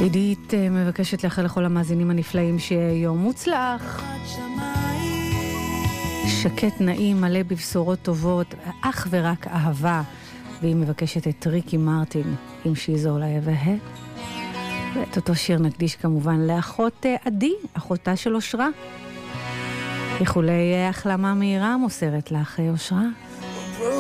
עידית מבקשת לאחל לכל המאזינים הנפלאים שיהיה יום מוצלח, שקט נעים, מלא בבשורות טובות, אך ורק אהבה. והיא מבקשת את ריקי מרטין עם שיזו אולי והה. ואת אותו שיר נקדיש כמובן לאחות עדי, אחותה של אושרה. איחולי החלמה מהירה מוסרת לך אושרה.